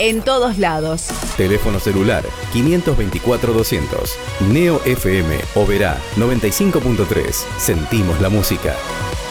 en todos lados. Teléfono celular 524-200. Neo FM Oberá 95.3. Sentimos la música.